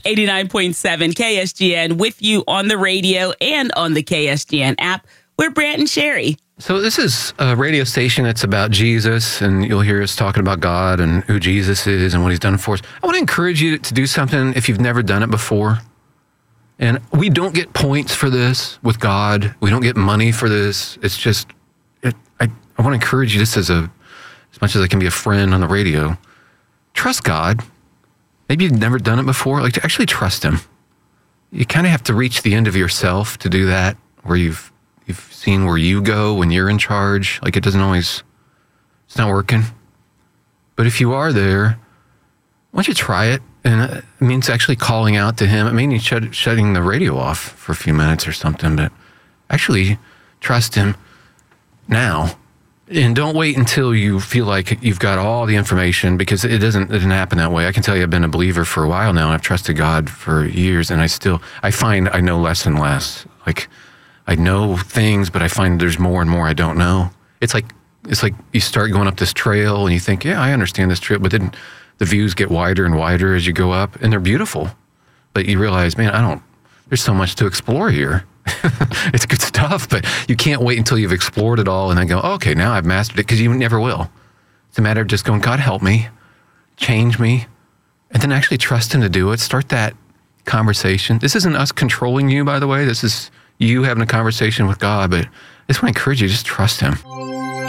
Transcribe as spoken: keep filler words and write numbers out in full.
eighty-nine point seven K S G N with you on the radio and on the K S G N app. We're Brant and Sherry. So this is a radio station that's about Jesus, and you'll hear us talking about God and who Jesus is and what he's done for us. I want to encourage you to do something if you've never done it before. And we don't get points for this with God. We don't get money for this. It's just, it, I, I want to encourage you just as a, as much as I can be a friend on the radio, trust God. Maybe you've never done it before. Like, to actually trust him. You kind of have to reach the end of yourself to do that, where you've you've seen where you go when you're in charge. Like, it doesn't always, it's not working. But if you are there, why don't you try it? And it means actually calling out to him. It means shut, shutting the radio off for a few minutes or something, but actually trust him now. And don't wait until you feel like you've got all the information, because it doesn't, it doesn't happen that way. I can tell you I've been a believer for a while now, and I've trusted God for years, and I still, I find I know less and less. Like, I know things, but I find there's more and more I don't know. It's like, it's like you start going up this trail and you think, yeah, I understand this trail, but then the views get wider and wider as you go up, and they're beautiful. But you realize, man, I don't, there's so much to explore here. It's good stuff, but you can't wait until you've explored it all and then go, oh, okay, now I've mastered it, because you never will. It's a matter of just going, God, help me, change me, and then actually trust him to do it. Start that conversation. This isn't us controlling you, by the way. This is you having a conversation with God, but I just want to encourage you, just trust him.